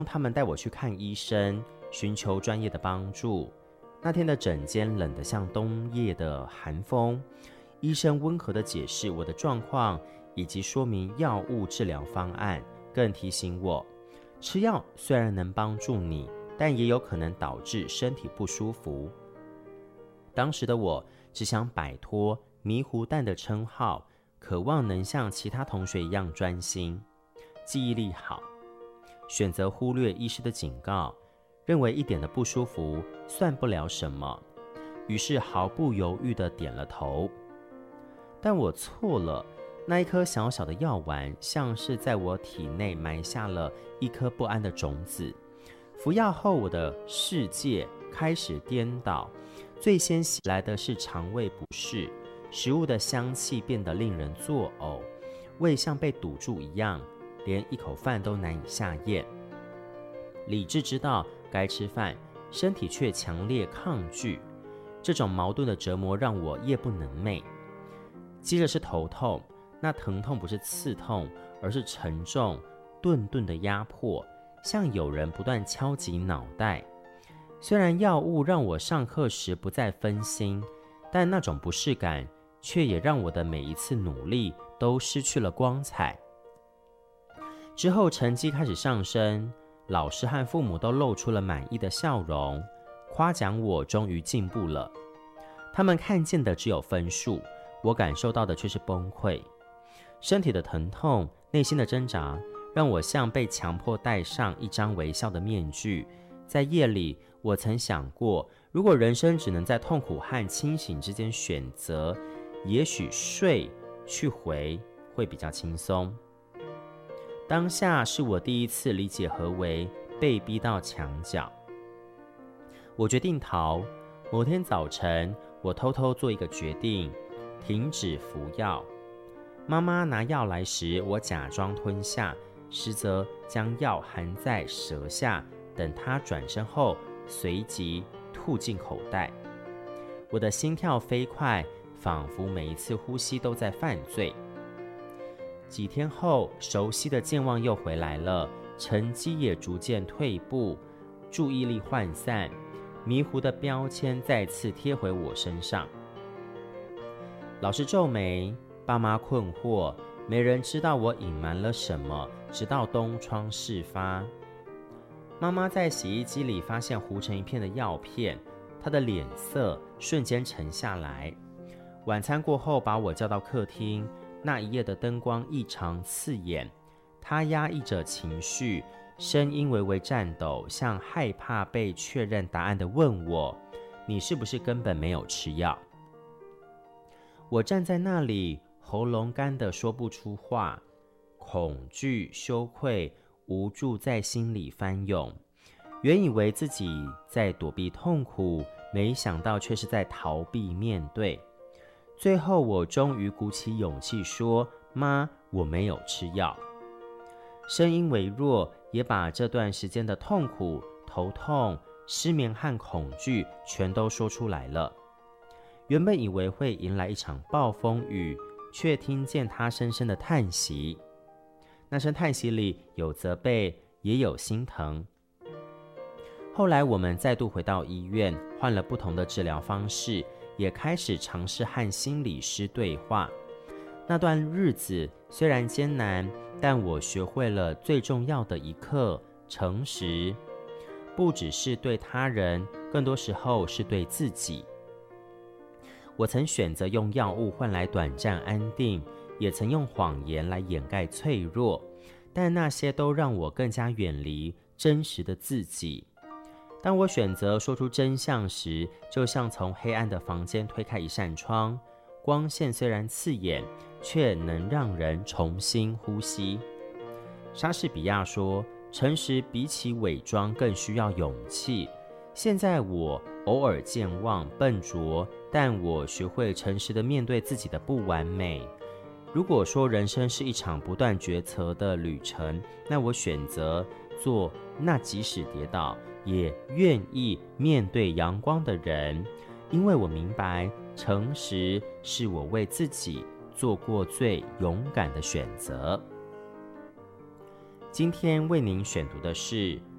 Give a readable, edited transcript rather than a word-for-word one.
他们带我去看医生，寻求专业的帮助。那天的诊间冷得像冬夜的寒风，医生温和地解释我的状况，以及说明药物治疗方案，更提醒我，吃药虽然能帮助你，但也有可能导致身体不舒服。当时的我只想摆脱迷糊蛋的称号，渴望能像其他同学一样专心，记忆力好，选择忽略医师的警告，认为一点的不舒服算不了什么，于是毫不犹豫地点了头。但我错了，那一颗小小的药丸像是在我体内埋下了一颗不安的种子。服药后，我的世界开始颠倒，最先袭来的是肠胃不适，食物的香气变得令人作呕，胃像被堵住一样，连一口饭都难以下咽。理智知道该吃饭，身体却强烈抗拒，这种矛盾的折磨让我夜不能寐。接着是头痛，那疼痛不是刺痛，而是沉重顿顿的压迫，像有人不断敲击脑袋。虽然药物让我上课时不再分心，但那种不适感却也让我的每一次努力都失去了光彩。之后成绩开始上升，老师和父母都露出了满意的笑容，夸奖我终于进步了。他们看见的只有分数，我感受到的却是崩溃。身体的疼痛，内心的挣扎，让我像被强迫戴上一张微笑的面具。在夜里，我曾想过，如果人生只能在痛苦和清醒之间选择，也许睡去回会比较轻松。当下是我第一次理解何为被逼到墙角。我决定逃。某天早晨，我偷偷做一个决定，停止服药。妈妈拿药来时，我假装吞下，实则将药含在舌下，等她转身后，随即吐进口袋。我的心跳飞快，仿佛每一次呼吸都在犯罪。几天后，熟悉的健忘又回来了，成绩也逐渐退步，注意力涣散，迷糊的标签再次贴回我身上。老师皱眉，爸妈困惑，没人知道我隐瞒了什么，直到东窗事发。妈妈在洗衣机里发现糊成一片的药片，她的脸色瞬间沉下来。晚餐过后，把我叫到客厅，那一夜的灯光异常刺眼，她压抑着情绪，声音微微颤抖，像害怕被确认答案的问我：你是不是根本没有吃药？我站在那里，喉咙干得说不出话，恐惧、羞愧、无助在心里翻涌。原以为自己在躲避痛苦，没想到却是在逃避面对。最后我终于鼓起勇气说：妈，我没有吃药。声音微弱，也把这段时间的痛苦、头痛、失眠和恐惧全都说出来了。原本以为会迎来一场暴风雨，却听见他深深的叹息。那声叹息里有责备，也有心疼。后来我们再度回到医院，换了不同的治疗方式，也开始尝试和心理师对话。那段日子虽然艰难，但我学会了最重要的一课：诚实。不只是对他人，更多时候是对自己。我曾选择用药物换来短暂安定，也曾用谎言来掩盖脆弱，但那些都让我更加远离真实的自己。当我选择说出真相时，就像从黑暗的房间推开一扇窗，光线虽然刺眼，却能让人重新呼吸。莎士比亚说，诚实比起伪装更需要勇气。现在我偶尔健忘笨拙，但我学会诚实地面对自己的不完美。如果说人生是一场不断抉择的旅程，那我选择做那即使跌倒也愿意面对阳光的人，因为我明白诚实是我为自己做过最勇敢的选择。今天为您选读的是